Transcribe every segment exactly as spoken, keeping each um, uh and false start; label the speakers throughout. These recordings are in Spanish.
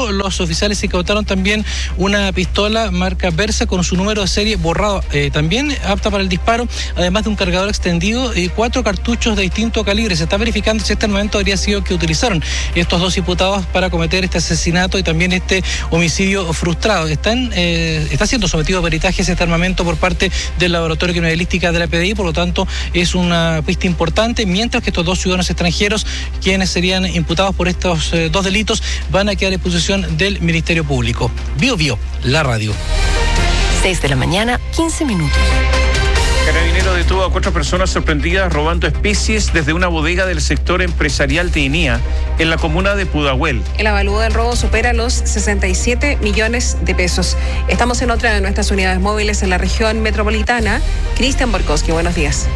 Speaker 1: pero los oficiales incautaron también una pistola marca Versa con su número de serie borrado, eh, también apta para el disparo, además de un cargador extendido y cuatro cartuchos de distinto calibre. Se está verificando si este armamento habría sido que utilizaron estos dos imputados para cometer este asesinato y también este homicidio frustrado. Están, eh, está siendo sometido a peritajes este armamento por parte del Laboratorio de Criminalística de la P D I, por lo tanto es una pista importante, mientras que estos dos ciudadanos extranjeros, quienes serían imputados por estos eh, dos delitos, van a quedar en posesión del Ministerio Público. Bio Bio, la radio.
Speaker 2: seis de la mañana, quince minutos.
Speaker 3: Carabineros detuvo a cuatro personas sorprendidas robando especies desde una bodega del sector empresarial de Inia, en la comuna de Pudahuel.
Speaker 4: El avalúo del robo supera los sesenta y siete millones de pesos. Estamos en otra de nuestras unidades móviles en la región metropolitana. Cristian Borkowski, buenos días.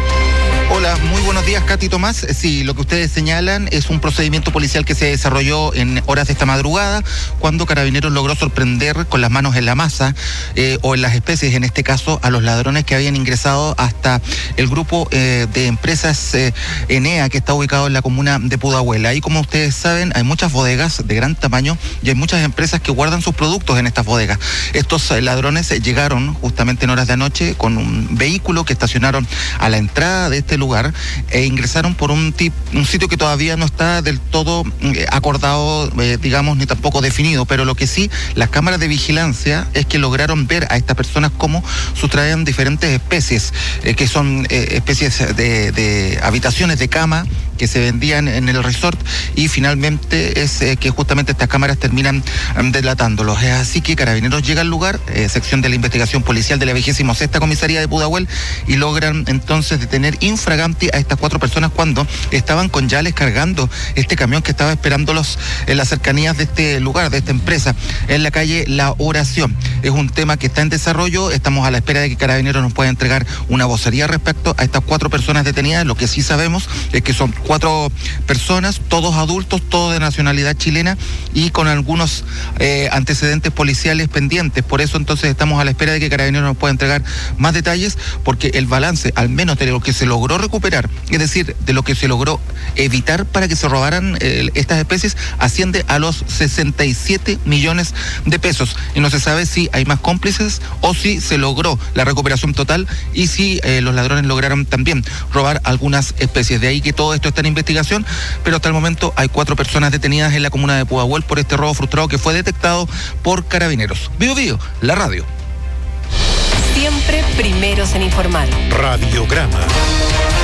Speaker 5: Hola, muy buenos días, Katy Tomás. Sí, lo que ustedes señalan es un procedimiento policial que se desarrolló en horas de esta madrugada, cuando Carabineros logró sorprender con las manos en la masa eh, o en las especies, en este caso, a los ladrones que habían ingresado hasta el grupo eh, de empresas eh, Enea, que está ubicado en la comuna de Pudahuel. Ahí, como ustedes saben, hay muchas bodegas de gran tamaño y hay muchas empresas que guardan sus productos en estas bodegas. Estos eh, ladrones eh, llegaron justamente en horas de anoche con un vehículo que estacionaron a la entrada de este lugar e ingresaron por un, tip, un sitio que todavía no está del todo eh, acordado, eh, digamos, ni tampoco definido, pero lo que sí, las cámaras de vigilancia es que lograron ver a estas personas cómo sustraían diferentes especies, eh, que son eh, especies de, de habitaciones de cama que se vendían en el resort, y finalmente es eh, que justamente estas cámaras terminan um, delatándolos. Es así que Carabineros llega al lugar, eh, sección de la investigación policial de la vigésima sexta comisaría de Pudahuel, y logran entonces detener infraganti a estas cuatro personas cuando estaban con yales cargando este camión que estaba esperándolos en las cercanías de este lugar, de esta empresa, en la calle La Oración. Es un tema que está en desarrollo, estamos a la espera de que Carabineros nos pueda entregar una vocería respecto a estas cuatro personas detenidas. Lo que sí sabemos es que son cuatro personas, todos adultos, todos de nacionalidad chilena y con algunos eh, antecedentes policiales pendientes. Por eso entonces estamos a la espera de que Carabineros nos pueda entregar más detalles, porque el balance, al menos de lo que se logró recuperar, es decir, de lo que se logró evitar para que se robaran eh, estas especies, asciende a los sesenta y siete millones de pesos. Y no se sabe si hay más cómplices o si se logró la recuperación total y si eh, los ladrones lograron también robar algunas especies. De ahí que todo esto está en investigación, pero hasta el momento hay cuatro personas detenidas en la comuna de Pudahuel por este robo frustrado que fue detectado por Carabineros. Bio Bio, la radio.
Speaker 2: Siempre primeros en informar.
Speaker 6: Radiograma.